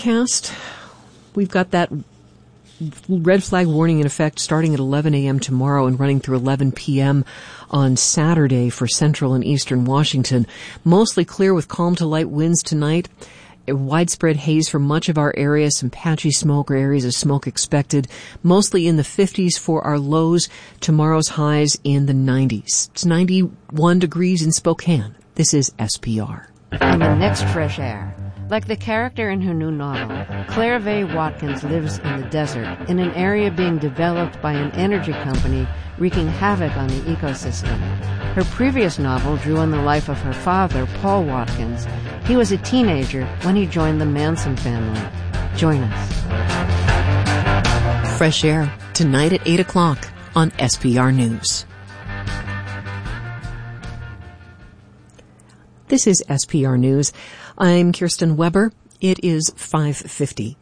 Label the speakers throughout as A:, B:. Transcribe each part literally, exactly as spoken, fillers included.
A: Cast, we've got that red flag warning in effect starting at eleven a.m. tomorrow and running through eleven p.m. on Saturday for central and eastern Washington. Mostly clear with calm to light winds tonight. A widespread haze for much of our area, some patchy smoke or areas of smoke expected, mostly in the fifties for our lows, tomorrow's highs in the nineties. It's ninety-one degrees in Spokane. This is S P R.
B: In the next fresh air, like the character in her new novel, Claire Vaye Watkins lives in the desert, in an area being developed by an energy company wreaking havoc on the ecosystem. Her previous novel drew on the life of her father, Paul Watkins. He was a teenager when he joined the Manson family. Join us.
A: Fresh Air, tonight at eight o'clock on S P R News. This is S P R News. I'm Kirsten Weber. It is five fifty.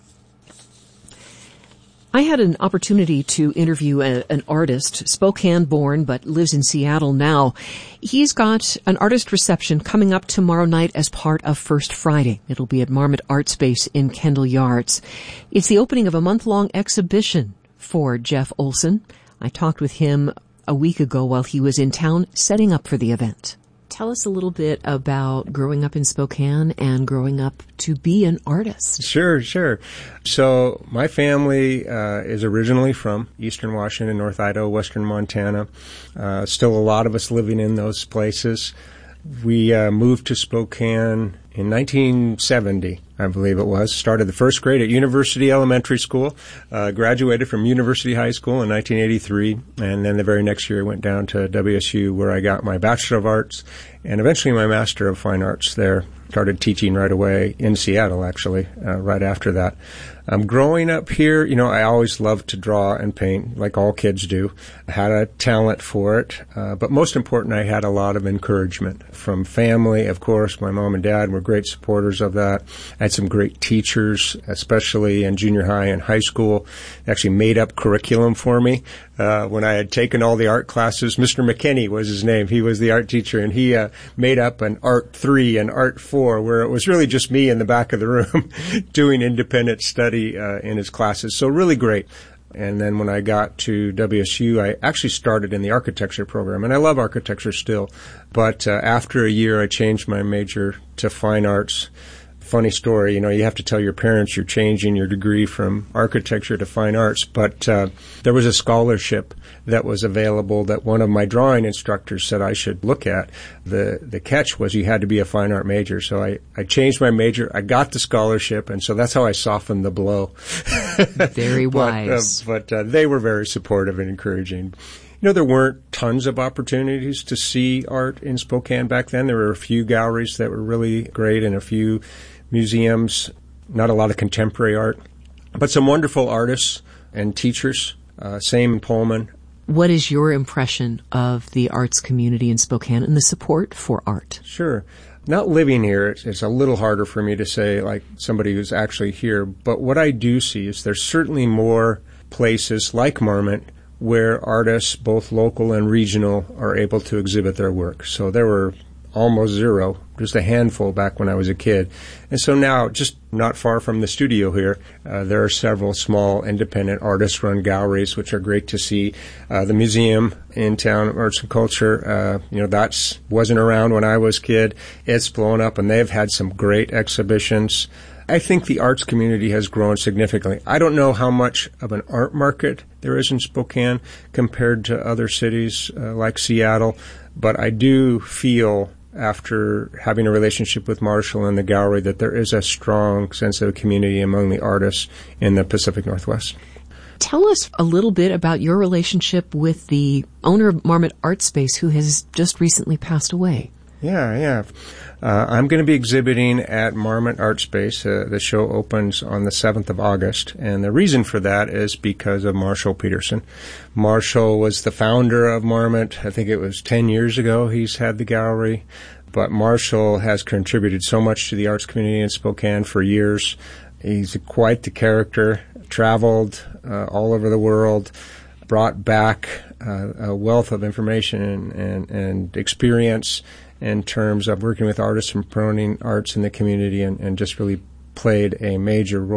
A: I had an opportunity to interview a, an artist, Spokane-born, but lives in Seattle now. He's got an artist reception coming up tomorrow night as part of First Friday. It'll be at Marmot Art Space in Kendall Yards. It's the opening of a month-long exhibition for Jeff Olson. I talked with him a week ago while he was in town setting up for the event. Tell us a little bit about growing up in Spokane and growing up to be an artist.
C: Sure, sure. So my family uh, is originally from Eastern Washington, North Idaho, Western Montana. Uh, still a lot of us living in those places. We uh, moved to Spokane in nineteen seventy, I believe it was. Started the first grade at University Elementary School. Uh, graduated from University High School in nineteen eighty-three. And then the very next year I went down to W S U where I got my Bachelor of Arts and eventually my Master of Fine Arts there. Started teaching right away in Seattle, actually, uh, right after that. Um, growing up here, you know, I always loved to draw and paint, like all kids do. I had a talent for it, uh, but most important, I had a lot of encouragement from family. Of course, my mom and dad were great supporters of that. I had some great teachers, especially in junior high and high school. They actually made up curriculum for me. Uh, when I had taken all the art classes, Mister McKinney was his name. He was the art teacher, and he uh, made up an Art three and Art four, where it was really just me in the back of the room doing independent study uh, in his classes. So really great. And then when I got to W S U, I actually started in the architecture program, and I love architecture still. But uh, after a year, I changed my major to fine arts. Funny story, you know, you have to tell your parents you're changing your degree from architecture to fine arts, but uh, there was a scholarship that was available that one of my drawing instructors said I should look at. The the catch was you had to be a fine art major, so I, I changed my major, I got the scholarship, and so that's how I softened the blow.
A: Very wise.
C: But, uh, but uh, they were very supportive and encouraging. You know, there weren't tons of opportunities to see art in Spokane back then. There were a few galleries that were really great and a few museums, not a lot of contemporary art, but some wonderful artists and teachers, uh, same in Pullman.
A: What is your impression of the arts community in Spokane and the support for art?
C: Sure. Not living here, it's, it's a little harder for me to say like somebody who's actually here, but what I do see is there's certainly more places like Marmot where artists, both local and regional, are able to exhibit their work. So there were almost zero, just a handful back when I was a kid. And so now, just not far from the studio here, uh, there are several small independent artist-run galleries, which are great to see. Uh, the museum in town, Arts and Culture, uh, you know, that's wasn't around when I was a kid. It's blown up, and they've had some great exhibitions. I think the arts community has grown significantly. I don't know how much of an art market there is in Spokane compared to other cities uh, like Seattle, but I do feel after having a relationship with Marshall and the gallery that there is a strong sense of community among the artists in the Pacific Northwest.
A: Tell us a little bit about your relationship with the owner of Marmot Art Space, who has just recently passed away.
C: Yeah, yeah. Uh, I'm going to be exhibiting at Marmot Art Space. Uh, the show opens on the seventh of August, and the reason for that is because of Marshall Peterson. Marshall was the founder of Marmot. I think it was ten years ago he's had the gallery, but Marshall has contributed so much to the arts community in Spokane for years. He's quite the character, traveled uh, all over the world, brought back uh, a wealth of information and, and, and experience in terms of working with artists and promoting arts in the community, and, and just really played a major role